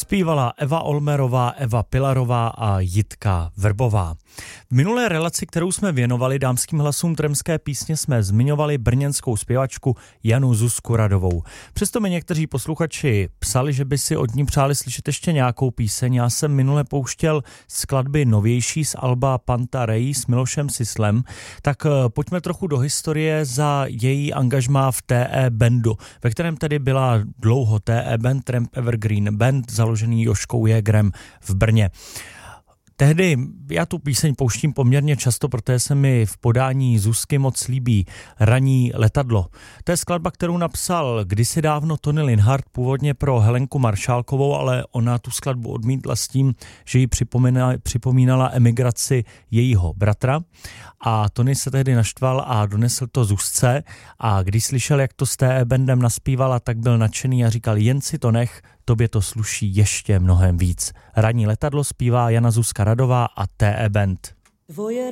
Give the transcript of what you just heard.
Zpívala Eva Olmerová, Eva Pilarová a Jitka Vrbová. V minulé relaci, kterou jsme věnovali dámským hlasům tremské písně, jsme zmiňovali brněnskou zpěvačku Janu Zuzku Radovou. Přesto mi někteří posluchači psali, že by si od ní přáli slyšet ještě nějakou píseň. Já jsem minule pouštěl skladby novější z alba Panta Rey s Milošem Sislem, tak pojďme trochu do historie za její angažmá v TE Bandu, ve kterém tedy byla dlouho TE Band, Tramp Evergreen Band, založený Jožkou Jägerem v Brně. Tehdy já tu píseň pouštím poměrně často, protože se mi v podání Zuzky moc líbí Ranní letadlo. To je skladba, kterou napsal kdysi dávno Tony Linhart, původně pro Helenku Maršálkovou, ale ona tu skladbu odmítla s tím, že jí připomínala emigraci jejího bratra. A Tony se tehdy naštval a donesl to Zuzce, a když slyšel, jak to s TE Bandem naspívala, tak byl nadšený a říkal: jen si to nech, tobě to sluší ještě mnohem víc. Ranní letadlo zpívá Jana Zuzka Radová a TE Band.